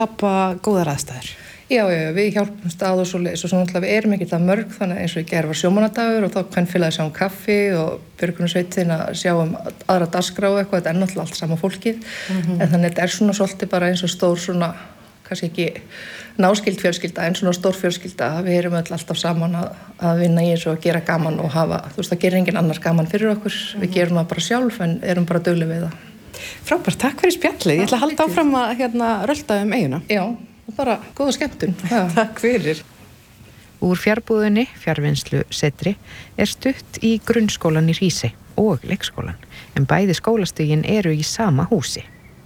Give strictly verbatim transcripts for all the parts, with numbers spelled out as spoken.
skapa góðar aðstæður. Já, já, við hjálpum stað og svo leis og svo náttúrulega við erum ekki það mörg þannig eins og í gær var sjómannadagur og þá kvenfélagið sjá um kaffi og björgunarsveitin að sjá um aðra dagskrá og eitthvað, þetta er náttúrulega allt sama fólkið mm-hmm. en þannig þetta er svona svolítið bara eins og stór svona, kannski ekki náskild fjölskylda en svona stór fjölskylda, við erum öll alltaf saman að, að vinna í þessu og gera gaman og hafa, þú veist það gerir enginn annar gaman fyrir okkur, mm-hmm. við gerum það bara sjálf en erum bara dugleg við það. Frábært, takk fyrir spjallið, ég ætla að halda áfram að hérna, rölda um eyjuna. Já. Bara góða skemmtun. Takk fyrir. Úr fjárbúðinni, fjárvinnslu setri, er stutt í grunnskólan í Hrísey og leikskólan, en bæði skólastigin eru í sama húsi.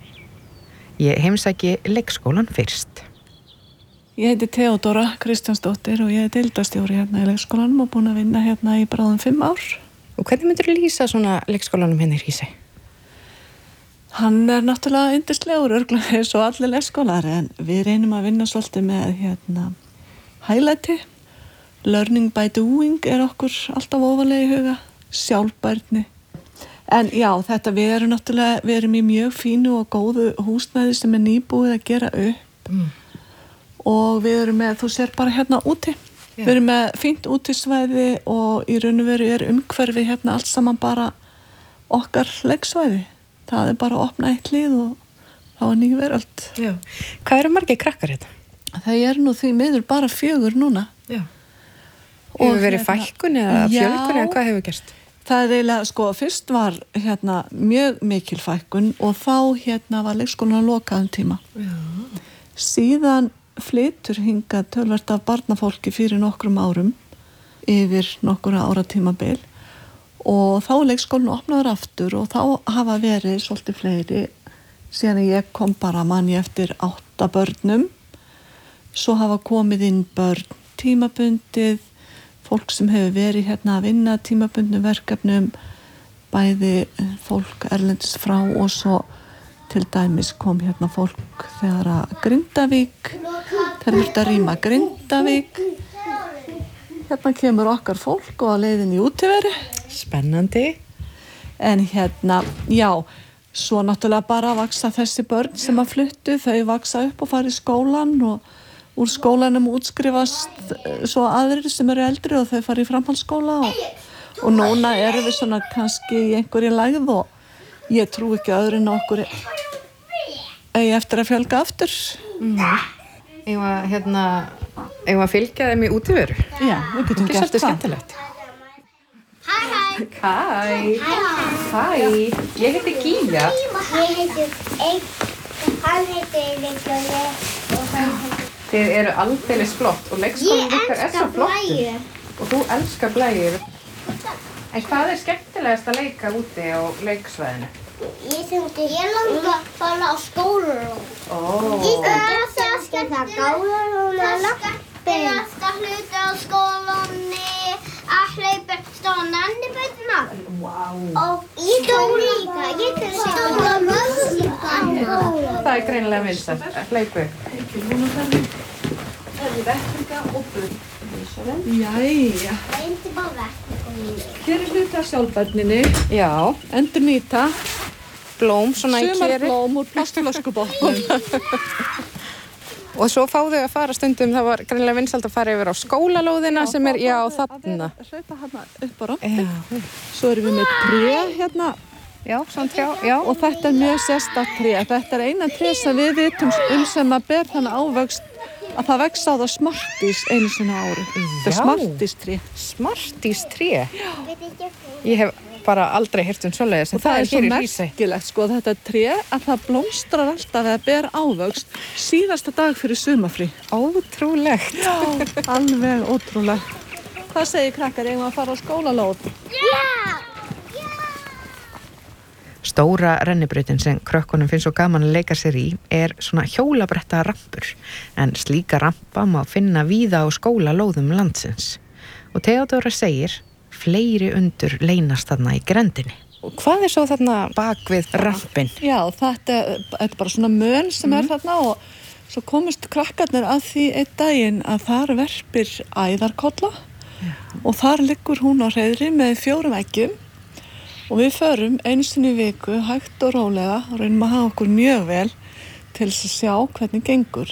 Ég heimsæki leikskólan fyrst. Ég heiti Theodóra Kristjánsdóttir og ég er deildarstjóri hérna í leikskólanum og búin að vinna hérna í bráðum fimm ár. Og hvernig myndir þú lýsa svona leikskólanum hérna í Hrísey? Hann er náttúrulega yndislegur örgulega eins og allir leikskólar en við reynum að vinna svolítið með hérna highlighti. Learning by doing er okkur alltaf ofalega í huga, sjálfbærni. En já, þetta við erum náttúrulega, við erum í mjög fínu og góðu húsnæði sem er nýbúið að gera upp mm. og við erum með, þú sér bara hérna úti. Yeah. Við erum með fínt útisvæði og í raun og veru er umhverfi hérna allt saman bara okkar leiksvæði. Það er bara að opna eitt lið og þá er nýju veröld. Já. Hvað eru margir krakkar hérna? Það er nú því miður bara fjögur núna. Já. Hefur verið hérna, fækkun eða fjölkun eða hvað hefur gerst? Það er eiginlega, sko, fyrst var hérna mjög mikil fækkun og þá hérna var leikskólan að loka um tíma. Já. Síðan flytur hingað tölvert af barnafólki fyrir nokkrum árum yfir nokkura ára tímabil. Og þá er leikskólinn opnaður aftur og þá hafa verið svolítið fleiri síðan ég kom bara manni eftir átta börnum. Svo hafa komið inn börn tímabundið, fólk sem hefur verið hérna að vinna tímabundnum verkefnum, bæði fólk erlendis frá og svo til dæmis kom hérna fólk þegar að Grindavík, þegar þurfti að rýma Grindavík. Hérna kemur okkar fólk og að leiðin í útiveri. Spennandi. En hérna, já, svo náttúrulega bara vaksa þessi börn sem að fluttu, þau vaksa upp og fara í skólan og úr skólanum útskrifast svo aðrir sem eru eldri og þau fara í framhaldsskóla og, og núna erum við svona kannski í einhverju lægð og ég trú ekki öðru en okkur eigi eftir að fjölga aftur. Mm-hmm. Eða hérna, eða fylgja þeim í útiveru? Já, við getum gert það. Svolítið skemmtilegt. Hæ, hæ. Hæ. Hæ. Ég heiti Gíja. Ég heiti Eik. Hann heiti Eikjörni og hann heiti... Þið eru aldeilis flott og leikskólinn ykkar er svo flottur. Ég elska blæjur. Og þú elskar blæjur. En hvað er skemmtilegast að leika úti á leiksvæðinu? Ég þurfti... Ég langar að fara á skólalóð. Ó. Ég þurfti að skemmta gáðalóð með lappin. Ég elska hluti á skólanni. Að hlaupa stóra nannibætina. Vá. Og ég þurfti líka. Ég þurfti stóra mörgina. Það er greinilega vinsælt að hlaupa. Það er vettringa og börn. Jæja. Það er bara vettringa. Hér er hluti af sjálfbærninni. Já. Endur nýta. Blóm svona í keri. Sumarblóm úr plastflöskubotnum. Og svo fá þau að fara stundum, það var greinilega vinsælt að fara yfir á skólalóðina já, sem er, já, þarna. Það er hlaupa hérna upp á röndi. Svo erum við með tré hérna. Já, svona trjá, já. Og þetta er mjög sérstakt tré. Þetta er eina tré sem við vitum um sem að ber þannig ávöxt að það vex á það smartís einu svona ári. Þetta er smartístré. Smartístré? Já. Ég hef bara aldrei heyrt um svoleiðis, en það er hér í Hrísey. Og það er svo merkilegt, sko, þetta tré að það blómstrar alltaf eða ber ávöxt síðasta dag fyrir sumafrí. Ótrúlegt. Já, alveg ótrúlegt. Hvað segir krakkar, eigum að fara á skólalóð? Já! Stóra rennibrautin sem krökkunum finnst svo gaman að leika sér í er svona hjólabretta rampur, en slíka rampa má finna víða á skólalóðum landsins. Og Theodóra segir, fleiri undur leynast þarna í grendinni. Og hvað er svo þarna bak við rampin? Já, þetta er bara svona mön sem mm. er þarna og svo komist krakkarnir að því einn daginn að þar verpir æðarkolla ja. Og þar liggur hún á hreiðri með fjórum eggjum og við förum einu sinni í viku hægt og rólega og reynum að hafa okkur mjög vel til þess að sjá hvernig gengur.